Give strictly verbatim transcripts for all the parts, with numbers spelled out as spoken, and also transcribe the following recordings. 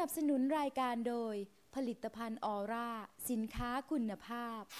นับสนุนรายการโดยผลิตภัณฑ์ออร่าสินค้าคุณภาพ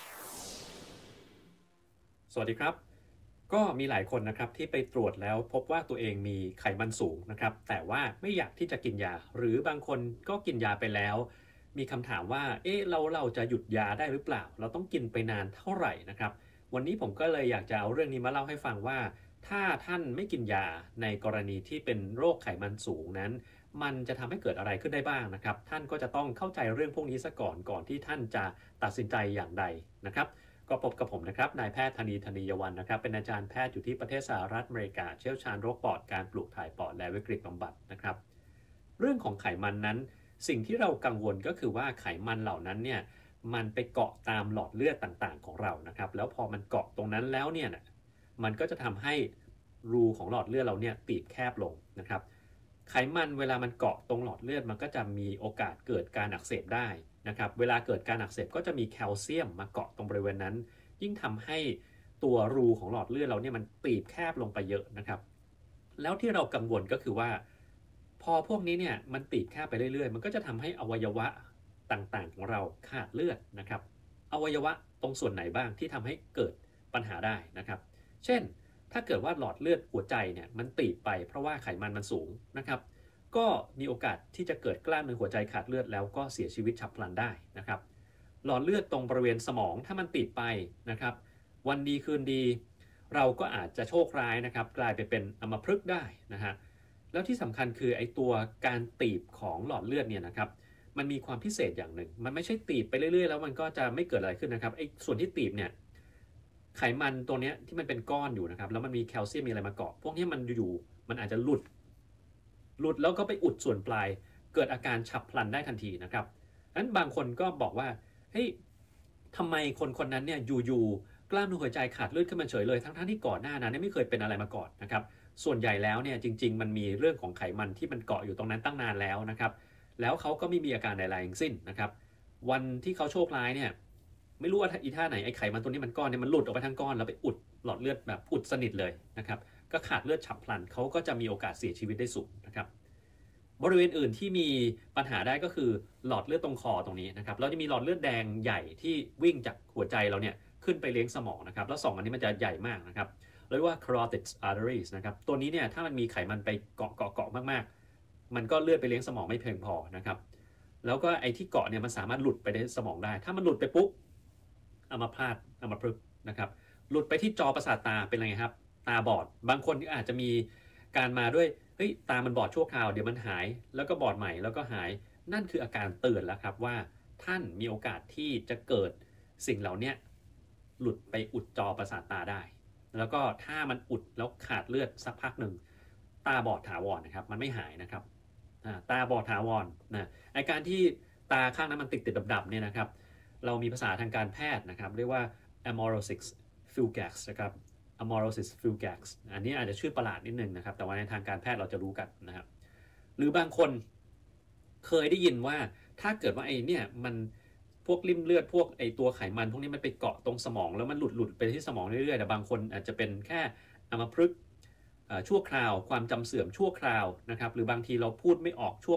สวัสดีครับก็มีหลายคนนะครับที่ไปตรวจแล้วพบว่าตัวเองมีไขมันสูงนะครับแต่ว่าไม่อยากที่จะกินยาหรือบางคนก็กินยาไปแล้วมีคำถามว่าเอ๊ะเราเราจะหยุดยาได้หรือเปล่าเราต้องกินไปนานเท่าไหร่นะครับวันนี้ผมก็เลยอยากจะเอาเรื่องนี้มาเล่าให้ฟังว่าถ้าท่านไม่กินยาในกรณีที่เป็นโรคไขมันสูงนั้นมันจะทำให้เกิดอะไรขึ้นได้บ้างนะครับท่านก็จะต้องเข้าใจเรื่องพวกนี้ซะก่อนก่อนที่ท่านจะตัดสินใจอย่างใดนะครับ ก็พบกับผมนะครับนายแพทย์ธนีธนียวันนะครับเป็นอาจารย์แพทย์อยู่ที่ประเทศสหรัฐอเมริกาเชี่ยวชาญโรคปอดการปลูกถ่ายปอดและวิกฤตบำบัดนะครับเรื่องของไขมันนั้นสิ่งที่เรากังวลก็คือว่าไขมันเหล่านั้นเนี่ยมันไปเกาะตามหลอดเลือดต่างๆของเรานะครับแล้วพอมันเกาะตรงนั้นแล้วเนี่ยมันก็จะทำให้รูของหลอดเลือดเราเนี่ยตีบแคบลงนะครับไขมันเวลามันเกาะตรงหลอดเลือดมันก็จะมีโอกาสเกิดการอักเสบได้นะครับเวลาเกิดการอักเสบก็จะมีแคลเซียมมาเกาะตรงบริเวณนั้นยิ่งทำให้ตัวรูของหลอดเลือดเราเนี่ยมันตีบแคบลงไปเยอะนะครับแล้วที่เรากังวลก็คือว่าพอพวกนี้เนี่ยมันตีบแคบไปเรื่อยๆมันก็จะทำให้อวัยวะต่างๆของเราขาดเลือดนะครับอวัยวะตรงส่วนไหนบ้างที่ทำให้เกิดปัญหาได้นะครับเช่นถ้าเกิดว่าหลอดเลือดหัวใจเนี่ยมันตีบไปเพราะว่าไขมันมันสูงนะครับก็มีโอกาสที่จะเกิดกล้ามเนื้อหัวใจขาดเลือดแล้วก็เสียชีวิตฉับพลันได้นะครับหลอดเลือดตรงบริเวณสมองถ้ามันตีบไปนะครับวันดีคืนดีเราก็อาจจะโชคร้ายนะครับกลายไปเป็นอัมพฤกษ์ได้นะฮะแล้วที่สำคัญคือไอ้ตัวการตีบของหลอดเลือดเนี่ยนะครับมันมีความพิเศษอย่างหนึ่งมันไม่ใช่ตีบไปเรื่อยๆแล้วมันก็จะไม่เกิดอะไรขึ้นนะครับไอ้ส่วนที่ตีบเนี่ยไขมันตัวเนี้ยที่มันเป็นก้อนอยู่นะครับแล้วมันมีแคลเซียมมีอะไรมาเกาะพวกนี้มันอยู่ๆมันอาจจะหลุดหลุดแล้วก็ไปอุดส่วนปลายเกิดอาการฉับพลันได้ทันทีนะครับนั้นบางคนก็บอกว่าเฮ้ยทำไมคนคนนั้นเนี่ยอยู่ๆกล้ามเนื้อหัวใจขาดเลือดขึ้นมาเฉยเลยทั้งๆที่ก่อนหน้านั้นไม่เคยเป็นอะไรมาก่อนนะครับส่วนใหญ่แล้วเนี่ยจริงๆมันมีเรื่องของไขมันที่มันเกาะอยู่ตรงนั้นตั้งนานแล้วนะครับแล้วเขาก็ไม่มีอาการใดๆทั้งสิ้นนะครับวันที่เขาโชคร้ายเนี่ยไม่รู้ว่าอีท่าไหนไอ้ไขมันตัวนี้มันก้อนเนี่ยมันหลุดออกไปทั้งก้อนแล้วไปอุดหลอดเลือดแบบอุดสนิทเลยนะครับก็ขาดเลือดฉับพลันเขาก็จะมีโอกาสเสียชีวิตได้สูงนะครับบริเวณอื่นที่มีปัญหาได้ก็คือหลอดเลือดตรงคอตรงนี้นะครับแล้วจะมีหลอดเลือดแดงใหญ่ที่วิ่งจากหัวใจเราเนี่ยขึ้นไปเลี้ยงสมองนะครับแล้วสองอันนี้มันจะใหญ่มากนะครับเรียกว่า carotid arteries นะครับตัวนี้เนี่ยถ้ามันมีไขมันไปเกาะเกาะเกาะมากๆมันก็เลือดไปเลี้ยงสมองไม่เพียงพอนะครับแล้วก็ไอ้ที่เกาะเนี่ยมันสามารถหลุดไปในสมองได้ถ้ามันหลุดไปปุ๊บอัมพาตอัมพฤกษ์นะครับหลุดไปที่จอประสาทตาเป็นไงครับตาบอดบางคนอาจจะมีการมาด้วยเฮ้ยตามันบอดชั่วคราวเดี๋ยวมันหายแล้วก็บอดใหม่แล้วก็หายนั่นคืออาการเตือนแล้วครับว่าท่านมีโอกาสที่จะเกิดสิ่งเหล่านี้หลุดไปอุดจอประสาทตาได้แล้วก็ถ้ามันอุดแล้วขาดเลือดสักพักหนึ่งตาบอดถาวรนะครับมันไม่หายนะครับตาบอดถาวรนะอาการที่ตาข้างนั้นมันติดติดดับๆเนี่ยนะครับเรามีภาษาทางการแพทย์นะครับเรียกว่า amaurosis fulgax นะครับ amaurosis fulgax อันนี้อาจจะชื่อประหลาดนิดนึงนะครับแต่ว่าในทางการแพทย์เราจะรู้กันนะครับหรือบางคนเคยได้ยินว่าถ้าเกิดว่าไอ้เนี่ยมันพวกริ่มเลือดพวกไอ้ตัวไขมันพวกนี้มันไปเกาะตรงสมองแล้วมันหลุดหลุดไปที่สมองเรื่อยๆแต่บางคนอาจจะเป็นแค่อัมพฤกษ์ชั่วคราวความจำเสื่อมชั่วคราวนะครับหรือบางทีเราพูดไม่ออกชั่ว